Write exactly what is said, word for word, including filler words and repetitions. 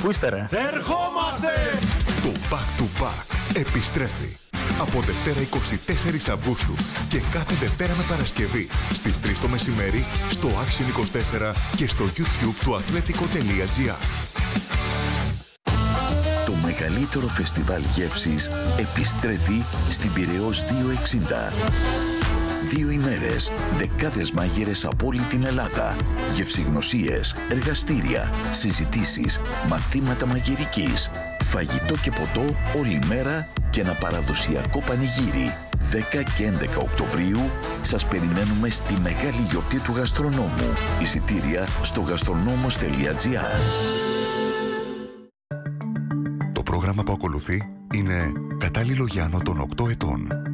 Πού είστε ρε? Ερχόμαστε! Το Back to Back επιστρέφει από Δευτέρα είκοσι τέσσερις Αυγούστου και κάθε Δευτέρα με Παρασκευή στις τρεις το μεσημέρι στο Action είκοσι τέσσερα και στο YouTube του αθλέτικο τελεία τζι άρ. Το μεγαλύτερο φεστιβάλ γεύσης επιστρέφει στην Πειραιώς διακόσια εξήντα. Δύο ημέρες, δεκάδες μάγειρες από όλη την Ελλάδα, γευσηγνωσίες, εργαστήρια, συζητήσεις, μαθήματα μαγειρικής, φαγητό και ποτό όλη μέρα και ένα παραδοσιακό πανηγύρι. δέκα και έντεκα Οκτωβρίου σας περιμένουμε στη μεγάλη γιορτή του γαστρονόμου. Εισιτήρια στο γαστρονόμος τελεία τζι άρ. Το πρόγραμμα που ακολουθεί είναι κατάλληλο για άνω των οκτώ ετών.